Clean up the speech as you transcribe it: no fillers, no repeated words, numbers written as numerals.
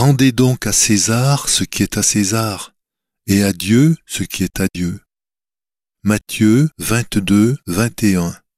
Rendez donc à César ce qui est à César, et à Dieu ce qui est à Dieu. Matthieu 22, 21.